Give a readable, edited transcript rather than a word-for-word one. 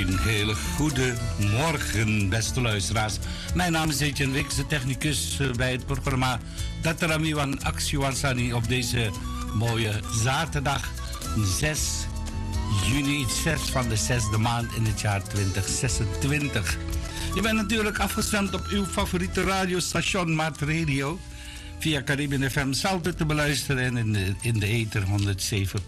Een hele goede morgen, beste luisteraars. Mijn naam is Etienne Wicks, de technicus bij het programma Dataramiwan Aksiwansani op deze mooie zaterdag 6 juni, 6 van de 6e maand in het jaar 2026. Je bent natuurlijk afgestemd op uw favoriete radiostation Mart Radio via Caribbean FM Salto te beluisteren en in de ether 107.9